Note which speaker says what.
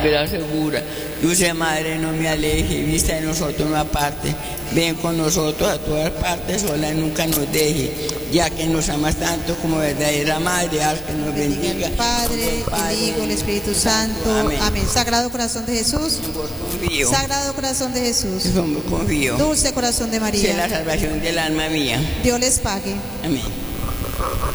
Speaker 1: espera segura. Dulce Madre, no me aleje, vista de nosotros no aparte. Ven con nosotros a todas partes, sola nunca nos deje. Ya que nos amas tanto como verdadera Madre, haz que nos bendiga.
Speaker 2: El Padre, el Hijo, el Espíritu Santo.
Speaker 1: Amén.
Speaker 2: Amén. Sagrado Corazón de Jesús.
Speaker 1: En vos confío,
Speaker 2: Sagrado Corazón de Jesús.
Speaker 1: en vos confío.
Speaker 2: Dulce Corazón de
Speaker 1: Sé la
Speaker 2: María.
Speaker 1: salvación del alma mía.
Speaker 2: Dios les pague.
Speaker 1: Amén.